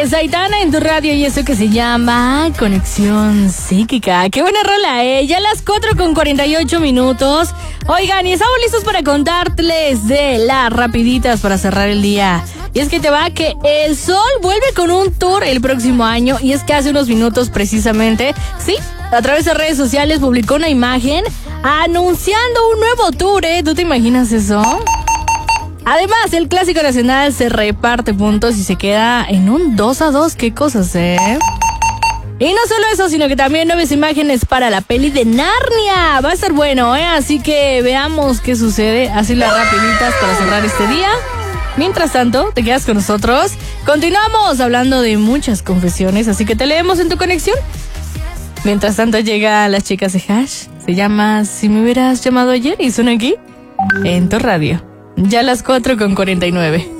es Aitana en tu radio y eso que se llama Conexión Psíquica. Qué buena rola, ya las 4:48. Oigan, y estamos listos para contarles de las rapiditas para cerrar el día. Y es que te va que el Sol vuelve con un tour el próximo año. Y es que hace unos minutos precisamente, sí, a través de redes sociales publicó una imagen anunciando un nuevo tour, ¿Tú te imaginas eso? Además, el Clásico Nacional se reparte puntos y se queda en un 2-2. ¿Qué cosas, Y no solo eso, sino que también nuevas imágenes para la peli de Narnia. Va a estar bueno, Así que veamos qué sucede. Así las rapiditas para cerrar este día. Mientras tanto, te quedas con nosotros. Continuamos hablando de muchas confesiones, así que te leemos en tu conexión. Mientras tanto, llegan las chicas de Hash. Se llama Si me hubieras llamado ayer y suena aquí en tu radio. Ya las 4:49.